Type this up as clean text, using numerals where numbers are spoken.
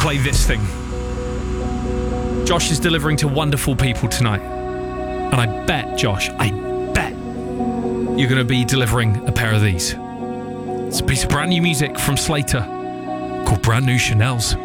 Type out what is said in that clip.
play this thing. Josh is delivering to wonderful people tonight. And I bet, Josh, you're going to be delivering a pair of these. It's a piece of brand new music from Slater called Brand New Chanels.